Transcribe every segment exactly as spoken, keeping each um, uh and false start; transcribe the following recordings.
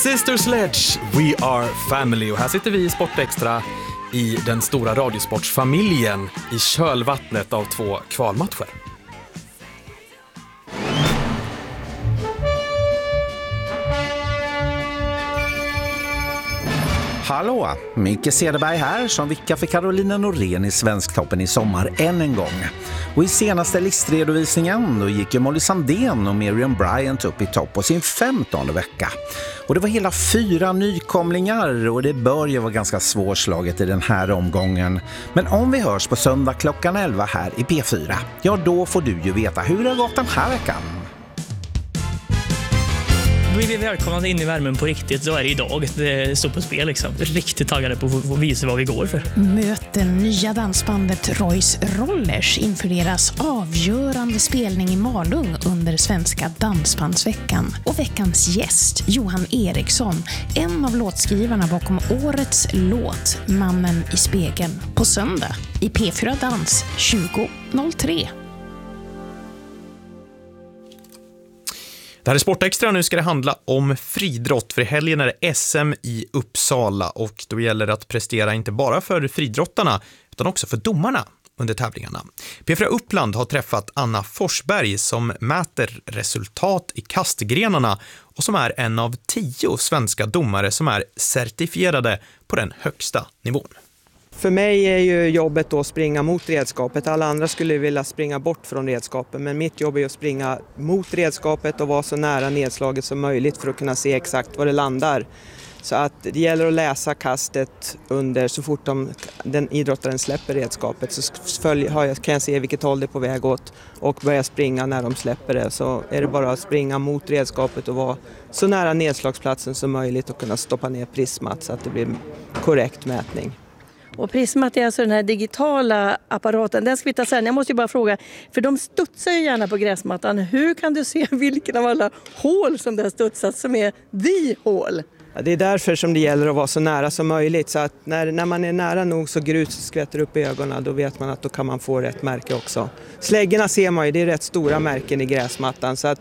Sister Sledge, We Are Family. Och här sitter vi i Sportextra i den stora radiosportsfamiljen i kölvattnet av två kvalmatcher. Hallå, Micke Cederberg här som vickar för Carolina Norén i Svensktoppen i sommar än en gång. Och i senaste listredovisningen då gick ju Molly Sandén och Miriam Bryant upp i topp på sin femtonde vecka. Och det var hela fyra nykomlingar och det bör ju vara ganska svårslaget i den här omgången. Men om vi hörs på söndag klockan elva här i P fyra, ja då får du ju veta hur det har gått den här veckan. Då är vi välkomna in i värmen på riktigt. Så är det idag. Det står på spel liksom. Riktigt taggade på att visa vad vi går för. Möt det nya dansbandet Royce Rollers inför deras avgörande spelning i Malung under Svenska dansbandsveckan. Och veckans gäst, Johan Eriksson, en av låtskrivarna bakom årets låt Mannen i spegeln, på söndag i P fyra Dans tjugo noll tre. Det här är Sportextra. Nu ska det handla om friidrott. För i helgen är det S M i Uppsala och då gäller det att prestera inte bara för friidrottarna utan också för domarna under tävlingarna. P fyra Uppland har träffat Anna Forsberg som mäter resultat i kastgrenarna och som är en av tio svenska domare som är certifierade på den högsta nivån. För mig är ju jobbet då att springa mot redskapet. Alla andra skulle vilja springa bort från redskapet. Men mitt jobb är att springa mot redskapet och vara så nära nedslaget som möjligt för att kunna se exakt var det landar. Så att det gäller att läsa kastet under så fort de, den idrottaren släpper redskapet. Så följ, kan jag se vilket håll det är på väg åt och börja springa när de släpper det. Så är det bara att springa mot redskapet och vara så nära nedslagsplatsen som möjligt och kunna stoppa ner prismat så att det blir korrekt mätning. Och prismat är alltså den här digitala apparaten. Den ska vi ta sen. Jag måste ju bara fråga, för de studsar ju gärna på gräsmattan. Hur kan du se vilken av alla hål som det har studsat som är the hål? Ja, det är därför som det gäller att vara så nära som möjligt. Så att när, när man är nära nog så grus skvätter upp i ögonen, då vet man att då kan man få rätt märke också. Släggorna ser man ju, det är rätt stora märken i gräsmattan. Så att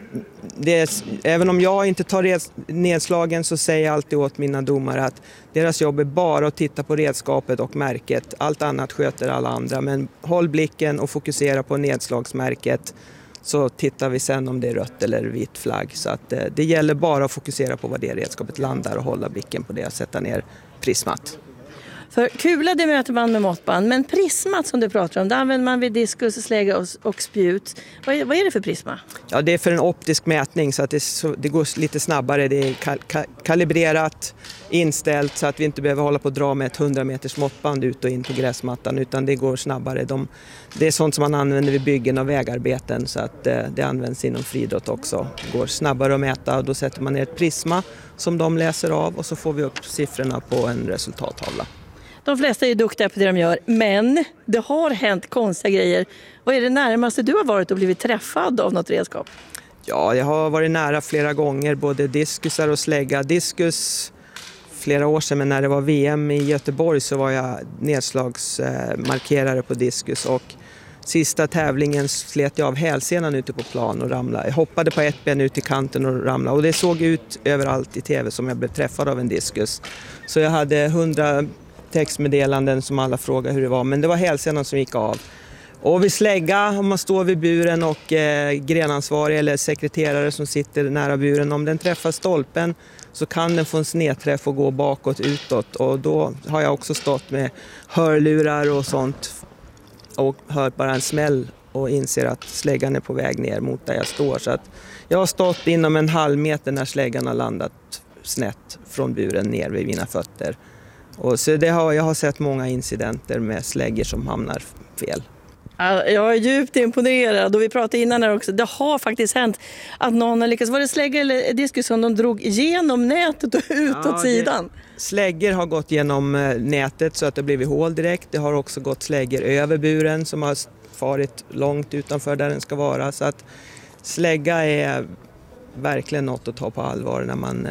det är, även om jag inte tar nedslagen så säger jag alltid åt mina domare att deras jobb är bara att titta på redskapet och märket. Allt annat sköter alla andra, men håll blicken och fokusera på nedslagsmärket så tittar vi sen om det är rött eller vit flagg. Så att det, det gäller bara att fokusera på vad det redskapet landar och hålla blicken på det och sätta ner prismat. För kula det möter man med måttband, men prismat som du pratar om, det använder man vid diskus, slägga och, och spjut. Vad är, vad är det för prisma? Ja, det är för en optisk mätning så att det, så, det går lite snabbare. Det är kal, kal, kalibrerat, inställt så att vi inte behöver hålla på att dra med ett hundra meters måttband ut och in på gräsmattan utan det går snabbare. De, det är sånt som man använder vid byggen och vägarbeten så att det, det används inom friidrott också. Det går snabbare att mäta och då sätter man ner ett prisma som de läser av och så får vi upp siffrorna på en resultattavla. De flesta är ju duktiga på det de gör, men det har hänt konstiga grejer. Vad är det närmaste du har varit och blivit träffad av något redskap? Ja, jag har varit nära flera gånger, både diskusar och slägga. Diskus flera år sedan, men när det var V M i Göteborg så var jag nedslagsmarkerare på diskus. Och sista tävlingen slet jag av hälsenan ute på plan och ramlade. Jag hoppade på ett ben ut i kanten och ramlade. Och det såg ut överallt i tv som jag blev träffad av en diskus. Så jag hade hundra textmeddelanden som alla frågade hur det var, men det var hälsenan som gick av. Och vid slägga, om man står vid buren och eh, grenansvarig eller sekreterare som sitter nära buren, om den träffar stolpen så kan den få en snedträff och gå bakåt, utåt. Och då har jag också stått med hörlurar och sånt och hört bara en smäll och inser att släggan är på väg ner mot där jag står. Så att jag har stått inom en halv meter när släggan har landat snett från buren ner vid mina fötter. Och så det har, jag har sett många incidenter med släggor som hamnar fel. Jag är djupt imponerad och vi pratade innan här också. Det har faktiskt hänt att någon har lyckats. Var det släggor eller diskus som de drog igenom nätet och utåt ja, sidan? Släggor har gått genom nätet så att det blivit hål direkt. Det har också gått släggor över buren som har farit långt utanför där den ska vara. Så att slägga är verkligen något att ta på allvar när man...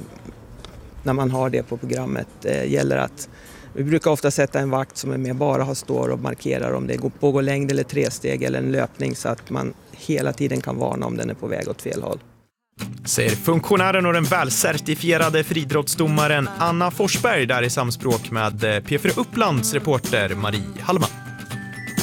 när man har det på programmet. Det gäller att vi brukar ofta sätta en vakt som är med bara har står och markerar om det går pågår längd eller tre steg eller en löpning så att man hela tiden kan varna om den är på väg åt fel håll. Säger funktionären och den välcertifierade friidrottsdomaren Anna Forsberg där i samspråk med P fyra Upplands reporter Marie Hallman.